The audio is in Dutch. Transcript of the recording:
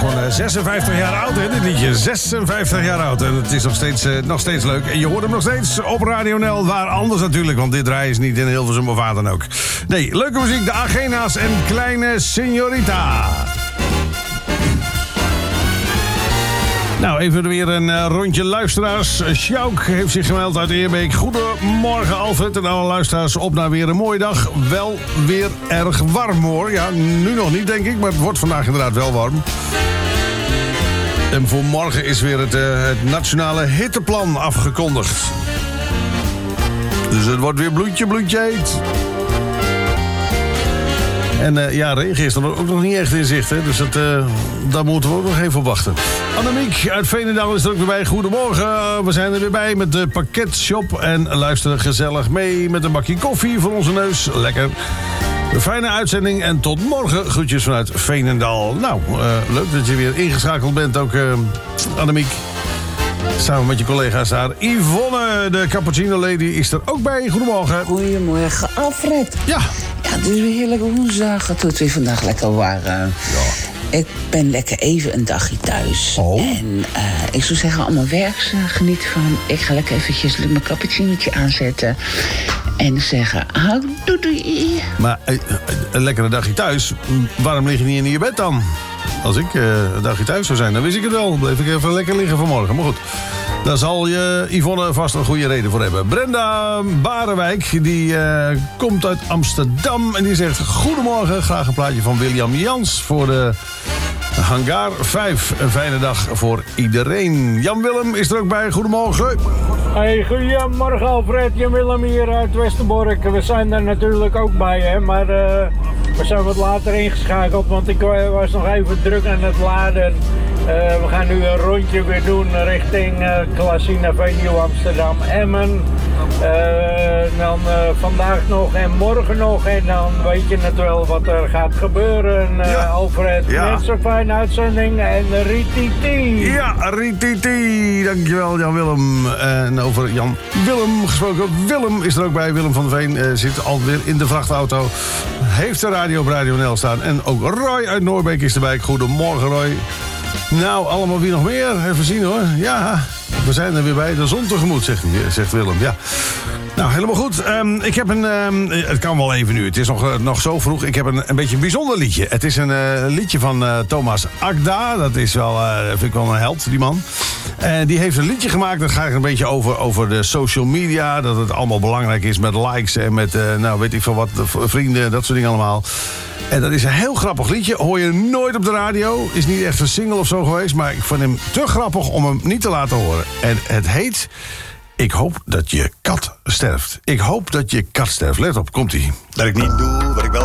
gewoon 56 jaar oud, hè, dit liedje. 56 jaar oud. En het is nog steeds leuk. En je hoort hem nog steeds op Radio NL. Waar anders natuurlijk, want dit draaien is niet in Hilversum of waar dan ook. Nee, leuke muziek. De Agena's en Kleine Señorita. Nou, even weer een rondje luisteraars. Sjouk heeft zich gemeld uit Eerbeek. Goedemorgen Alfred en alle luisteraars. Op naar weer een mooie dag. Wel weer erg warm hoor. Ja, nu nog niet denk ik, maar het wordt vandaag inderdaad wel warm. En voor morgen is weer het nationale hitteplan afgekondigd. Dus het wordt weer bloedje heet. En ja, regen is er ook nog niet echt in zicht, hè? Dus daar moeten we ook nog even op wachten. Annemiek uit Veenendaal is er ook weer bij. Goedemorgen, we zijn er weer bij met de pakketshop. En luisteren gezellig mee met een bakje koffie voor onze neus. Lekker. Een fijne uitzending en tot morgen. Groetjes vanuit Veenendaal. Nou, leuk dat je weer ingeschakeld bent ook, Annemiek. Samen met je collega's daar. Yvonne, de cappuccino lady, is er ook bij. Goedemorgen. Goedemorgen, Alfred. Ja. Ja, het is weer heerlijk woensdag. Het wordt weer vandaag lekker warm. Ja. Ik ben lekker even een dagje thuis. Oh. En ik zou zeggen, allemaal werks geniet van. Ik ga lekker eventjes mijn cappuccinootje aanzetten. En zeggen, doei. Maar een lekkere dagje thuis. Waarom lig je niet in je bed dan? Als ik een dagje thuis zou zijn, dan wist ik het wel. Dan bleef ik even lekker liggen vanmorgen. Maar goed, daar zal je Yvonne vast een goede reden voor hebben. Brenda Barewijk, die komt uit Amsterdam. En die zegt, goedemorgen, graag een plaatje van William Jans voor de Hangar 5. Een fijne dag voor iedereen. Jan Willem is er ook bij. Goedemorgen. Hey, goedemorgen Alfred, Jan Willem hier uit Westerbork. We zijn er natuurlijk ook bij, hè, maar we zijn wat later ingeschakeld, want ik was nog even druk aan het laden. We gaan nu een rondje weer doen richting Classina Venue Amsterdam Emmen. Dan vandaag nog en morgen nog. En dan weet je net wel wat er gaat gebeuren, ja. Alfred. Ja. Net zo'n fijne uitzending en rititi. Ja, rititi. Dankjewel Jan Willem. En over Jan Willem gesproken. Willem is er ook bij. Willem van der Veen zit alweer in de vrachtauto. Heeft de radio op Radio NL staan. En ook Roy uit Noorbeek is erbij. Goedemorgen Roy. Nou, allemaal wie nog meer? Even zien hoor. Ja, we zijn er weer bij. De zon tegemoet, zegt Willem. Ja. Nou, helemaal goed. Ik heb het kan wel even nu. Het is nog zo vroeg. Ik heb een beetje een bijzonder liedje. Het is een liedje van Thomas Akda. Dat is wel, vind ik wel een held, die man. Die heeft een liedje gemaakt. Dat gaat een beetje over de social media. Dat het allemaal belangrijk is met likes en met, weet ik veel wat, vrienden. Dat soort dingen allemaal. En dat is een heel grappig liedje. Hoor je nooit op de radio. Is niet echt een single of zo geweest. Maar ik vond hem te grappig om hem niet te laten horen. En het heet... Ik hoop dat je kat sterft. Ik hoop dat je kat sterft. Let op, komt-ie. Dat ik niet doe wat ik wel